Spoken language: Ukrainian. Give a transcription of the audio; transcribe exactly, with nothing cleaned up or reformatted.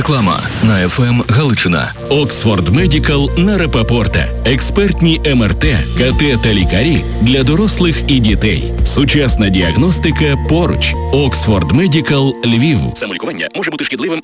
Реклама на еф ем Галичина. Оксфорд Медикал на Рапопорта. Експертні ем ер те, ка те та лікарі для дорослих і дітей. Сучасна діагностика поруч. Оксфорд Медикал Львів. Самолікування може бути шкідливим